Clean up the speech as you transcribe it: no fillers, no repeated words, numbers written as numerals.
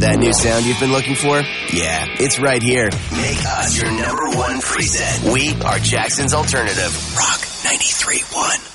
That new sound you've been looking for? Yeah, it's right here. Make us your number one preset. We are Jackson's alternative. Rock 93.1.